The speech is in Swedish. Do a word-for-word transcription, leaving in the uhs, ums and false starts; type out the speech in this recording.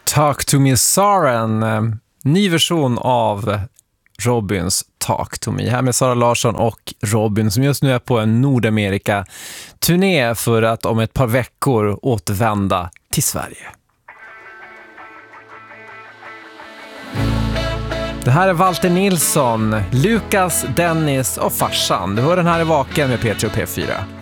Talk to me Sara, en ny version av Robins Talk to me. Här med Sara Larsson och Robin som just nu är på en Nordamerika-turné för att om ett par veckor återvända till Sverige. Det här är Walter Nilsson, Lukas, Dennis och farsan. Du hör den här i Vaken med P tre och P fyra.